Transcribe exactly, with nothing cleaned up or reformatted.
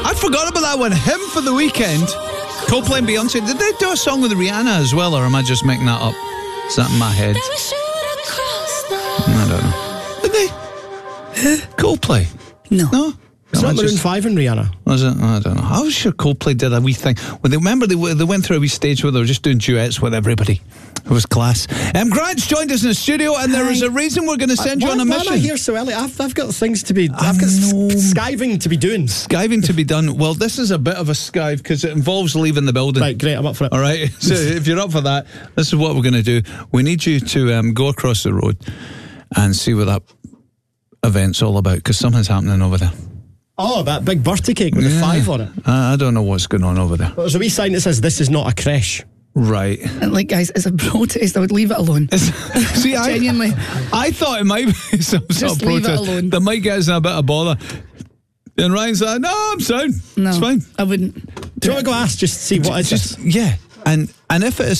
I'd forgot about that one. Him for the Weekend. Coldplay and Beyonce. Did they do a song with Rihanna as well, or am I just making that up? Is that in my head? I don't know. Did they? Coldplay? No. No? It's No, not I Maroon just- five and Rihanna. Was it? I don't know. I was sure Coldplay did a wee thing. Well, they, remember they, they went through a wee stage where they were just doing duets with everybody. It was class. Um, Grant's joined us in the studio, and there is a reason we're going to send you why, on a why mission. am I here so early? I've, I've got things to be... I've got s- know. skiving to be doing. Skiving to be done. Well, this is a bit of a skive because it involves leaving the building. Right, great, I'm up for it. All right. So if you're up for that, this is what we're going to do. We need you to um, go across the road and see what that event's all about, because something's happening over there. Oh, that big birthday cake with Yeah. the five on it. I, I don't know what's going on over there. Well, there's a wee sign that says, this is not a creche. Right. And like, guys, it's a protest. I would leave it alone. See, I, Genuinely. I thought it might be some sort Just of leave it protest alone. that might get us in a bit of bother. And Ryan's like, no, I'm sound. No, It's fine. I wouldn't. Do you want to go ask, just see what is Just, this? yeah. And, and if it is